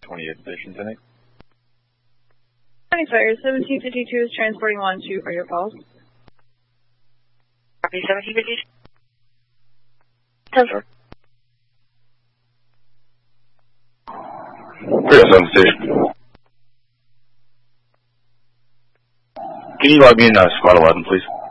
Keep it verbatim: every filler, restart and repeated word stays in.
twenty-eight station, Tenny. Tenny Fire, seventeen fifty-two is transporting one to Fire Falls. Copy, seventeen fifty-two. ten four. three oh seven station. Can you log me in uh, squad eleven, please?